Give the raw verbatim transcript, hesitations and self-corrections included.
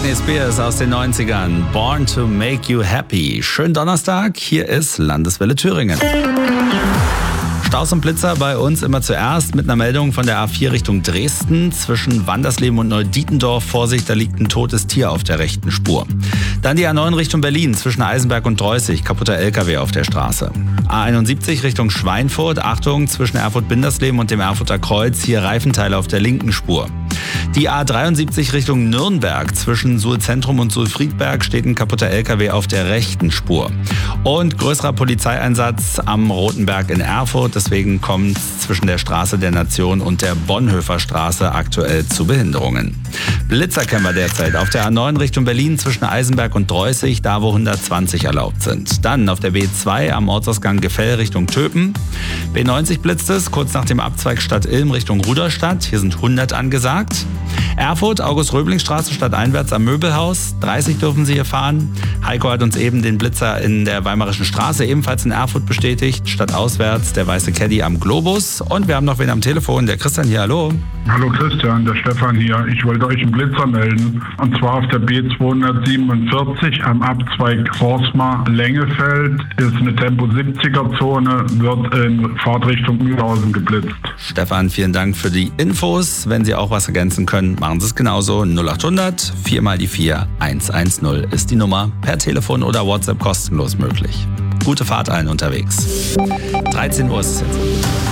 Britney Spears aus den neunzigern. Born to make you happy. Schönen Donnerstag, hier ist Landeswelle Thüringen. Staus und Blitzer bei uns immer zuerst mit einer Meldung von der A vier Richtung Dresden. Zwischen Wandersleben und Neudietendorf, Vorsicht, da liegt ein totes Tier auf der rechten Spur. Dann die A neun Richtung Berlin, zwischen Eisenberg und Dreußig, kaputter L K W auf der Straße. A einundsiebzig Richtung Schweinfurt, Achtung, zwischen Erfurt-Bindersleben und dem Erfurter Kreuz, hier Reifenteile auf der linken Spur. Die A dreiundsiebzig Richtung Nürnberg, zwischen Suhl-Zentrum und Suhl-Friedberg steht ein kaputter L K W auf der rechten Spur. Und größerer Polizeieinsatz am Rotenberg in Erfurt, deswegen kommt es zwischen der Straße der Nation und der Bonhoeffer Straße aktuell zu Behinderungen. Blitzer kennen wir derzeit auf der A neun Richtung Berlin zwischen Eisenberg und Dreußig, da wo hundertzwanzig erlaubt sind. Dann auf der B zwei am Ortsausgang Gefell Richtung Töpen. B neunzig blitzt es, kurz nach dem Abzweig Stadt Ilm Richtung Rudolstadt, hier sind hundert angesagt. Erfurt, August-Röbling-Straße stadteinwärts am Möbelhaus, dreißig dürfen Sie hier fahren. Heiko hat uns eben den Blitzer in der Weimarischen Straße ebenfalls in Erfurt bestätigt. Stadtauswärts der weiße Caddy am Globus. Und wir haben noch wen am Telefon, der Christian hier, hallo. Hallo Christian, der Stefan hier. Ich wollte euch einen Blitzer melden. Und zwar auf der B zweihundertsiebenundvierzig am Abzweig Forsmar-Lengefeld ist eine Tempo siebziger Zone, wird in Fahrtrichtung Mühlhausen geblitzt. Stefan, vielen Dank für die Infos. Wenn Sie auch was ergänzen können, machen Sie es genauso. null acht hundert vier mal die vier eins eins null ist die Nummer. Per Telefon oder WhatsApp kostenlos möglich. Gute Fahrt allen unterwegs. dreizehn Uhr ist es jetzt.